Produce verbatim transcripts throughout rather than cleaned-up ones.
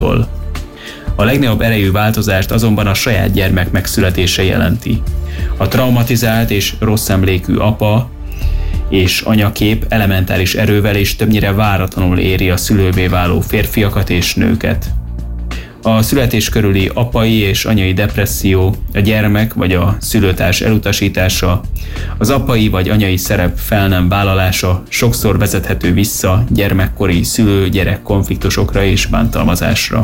A legnagyobb erejű változást azonban a saját gyermek megszületése jelenti. A traumatizált és rossz emlékű apa és anyakép elementáris erővel és többnyire váratlanul éri a szülővé váló férfiakat és nőket. A születés körüli apai és anyai depresszió, a gyermek vagy a szülőtárs elutasítása, az apai vagy anyai szerep fel nem vállalása sokszor vezethető vissza gyermekkori szülő-gyerek konfliktusokra és bántalmazásra.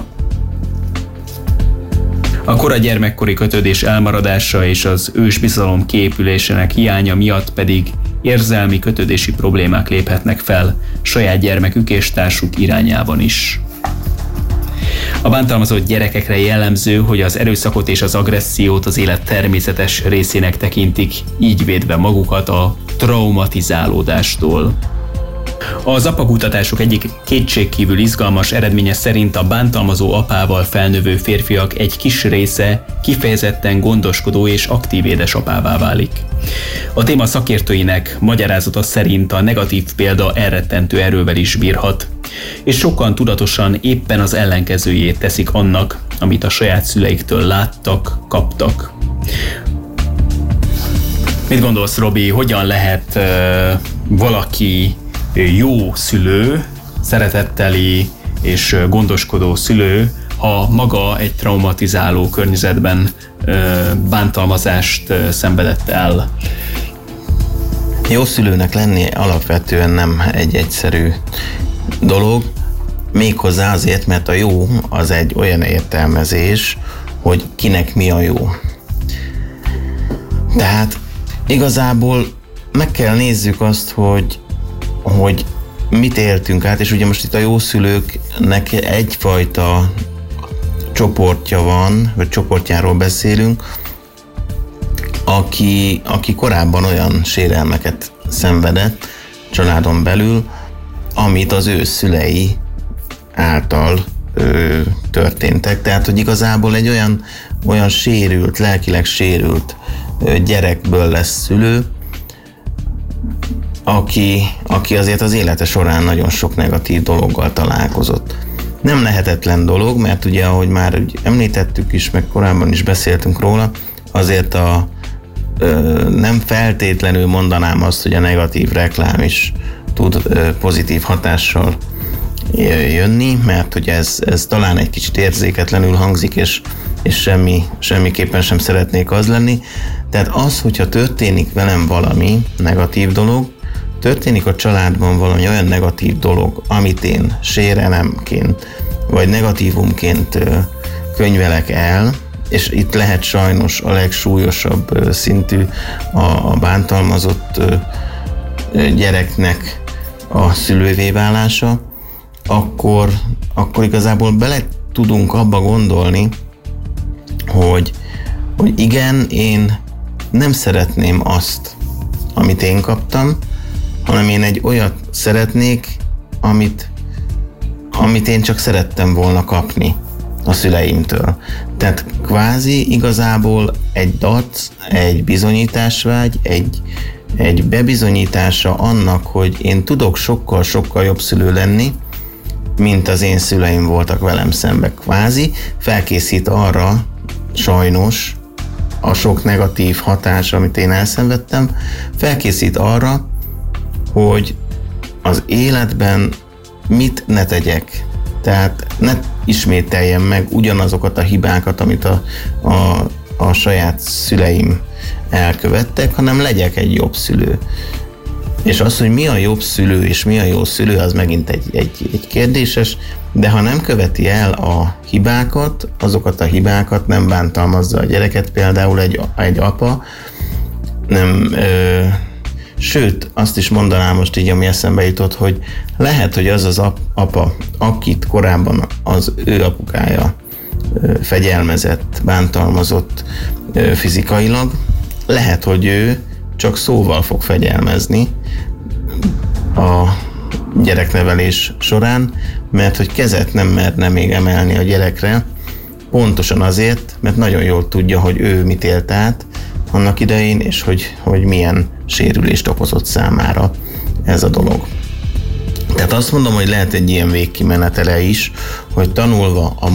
A kora gyermekkori kötődés elmaradása és az ősbizalom kiépülésének hiánya miatt pedig érzelmi kötődési problémák léphetnek fel saját gyermekük és társuk irányában is. A bántalmazott gyerekekre jellemző, hogy az erőszakot és az agressziót az élet természetes részének tekintik, így védve magukat a traumatizálódástól. Az apakutatások egyik kétségkívül izgalmas eredménye szerint a bántalmazó apával felnövő férfiak egy kis része kifejezetten gondoskodó és aktív édesapává válik. A téma szakértőinek magyarázata szerint a negatív példa elrettentő erővel is bírhat, és sokan tudatosan éppen az ellenkezőjét teszik annak, amit a saját szüleiktől láttak, kaptak. Mit gondolsz, Robi, hogyan lehet uh, valaki jó szülő, szeretetteli és gondoskodó szülő, ha maga egy traumatizáló környezetben bántalmazást szenvedett el? Jó szülőnek lenni alapvetően nem egy egyszerű dolog, méghozzá azért, mert a jó az egy olyan értelmezés, hogy kinek mi a jó. Tehát igazából meg kell nézzük azt, hogy hogy mit éltünk át, és ugye most itt a jó szülőknek egyfajta csoportja van, vagy csoportjáról beszélünk, aki, aki korábban olyan sérelmeket szenvedett családon belül, amit az ő szülei által ö, történtek. Tehát, hogy igazából egy olyan, olyan sérült, lelkileg sérült ö, gyerekből lesz szülő, Aki, aki azért az élete során nagyon sok negatív dologgal találkozott. Nem lehetetlen dolog, mert ugye, ahogy már említettük is, meg korábban is beszéltünk róla, azért a, ö, nem feltétlenül mondanám azt, hogy a negatív reklám is tud ö, pozitív hatással jönni, mert hogy ez, ez talán egy kicsit érzéketlenül hangzik, és, és semmi, semmiképpen sem szeretnék az lenni. Tehát az, hogyha történik velem valami negatív dolog, történik a családban valami olyan negatív dolog, amit én sérelemként vagy negatívumként könyvelek el, és itt lehet sajnos a legsúlyosabb szintű a, a bántalmazott gyereknek a szülővé válása, akkor, akkor igazából bele tudunk abba gondolni, hogy, hogy igen, én nem szeretném azt, amit én kaptam, hanem én egy olyat szeretnék, amit, amit én csak szerettem volna kapni a szüleimtől. Tehát kvázi igazából egy dac, egy bizonyításvágy, egy, egy bebizonyítása annak, hogy én tudok sokkal-sokkal jobb szülő lenni, mint az én szüleim voltak velem szembe. Kvázi felkészít arra, sajnos, a sok negatív hatás, amit én elszenvedtem, felkészít arra, hogy az életben mit ne tegyek. Tehát ne ismételjem meg ugyanazokat a hibákat, amit a, a, a saját szüleim elkövettek, hanem legyek egy jobb szülő. És az, hogy mi a jobb szülő és mi a jó szülő, az megint egy, egy, egy kérdéses, de ha nem követi el a hibákat, azokat a hibákat, nem bántalmazza a gyereket, például egy, egy apa, nem... Ö, Sőt, azt is mondanám most így, ami eszembe jutott, hogy lehet, hogy az az apa, akit korábban az ő apukája fegyelmezett, bántalmazott fizikailag, lehet, hogy ő csak szóval fog fegyelmezni a gyereknevelés során, mert hogy kezet nem merne még emelni a gyerekre, pontosan azért, mert nagyon jól tudja, hogy ő mit élt át annak idején, és hogy, hogy milyen sérülést okozott számára ez a dolog. Tehát Tehát azt mondom, hogy lehet egy ilyen végkimenetele is, hogy tanulva a